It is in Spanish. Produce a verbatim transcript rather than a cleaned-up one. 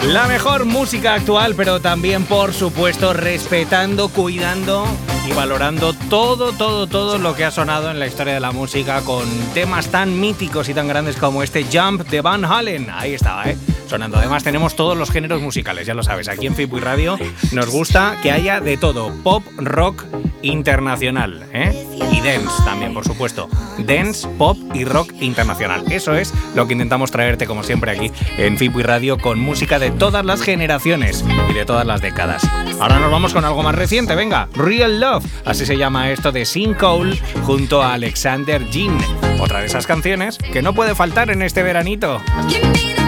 La mejor música actual, pero también, por supuesto, respetando, cuidando y valorando todo, todo, todo lo que ha sonado en la historia de la música con temas tan míticos y tan grandes como este Jump de Van Halen. Ahí estaba, ¿eh? Sonando. Además tenemos todos los géneros musicales, ya lo sabes. Aquí en Fitboy Radio nos gusta que haya de todo. Pop, rock, internacional, ¿eh? Y dance también, por supuesto. Dance, pop y rock internacional. Eso es lo que intentamos traerte, como siempre, aquí en Fitboy Radio, con música de todas las generaciones y de todas las décadas. Ahora nos vamos con algo más reciente, venga. Real Love, así se llama esto de Sean Cole junto a Alexander Jean. Otra de esas canciones que no puede faltar en este veranito.